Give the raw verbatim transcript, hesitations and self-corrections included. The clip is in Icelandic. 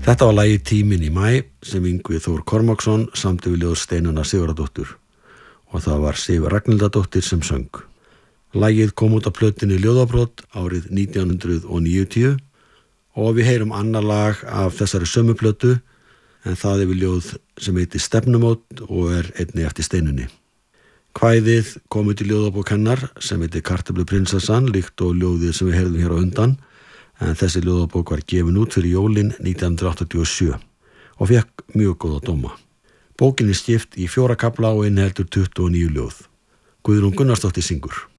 Þetta var lagið Tíminn í maí sem Yngvi Þór Kormáksson samdi við ljóð Steinunnar Sigurðardóttur og það var Sif Ragnhildardóttir sem söng. Lagið kom út á plötunni Ljóðabrot árið nítján hundruð níutíu og við heyrum annar lag af þessari sömu plötu en það er við ljóð sem heitir Stefnumót og er einnig eftir Steinunni. Kvæðið kom út í ljóðabók hennar sem heitir Kartöfluprinsessan líkt og ljóðið sem við heyrðum hér á undan en þessi ljóðabók var gefin út fyrir jólin nítján hundruð áttatíu og sjö og fékk mjög góða dóma. Bókin er skipt í fjóra kafla og inniheldur tuttugu og níu ljóð. Guðrún Gunnarsdóttir syngur.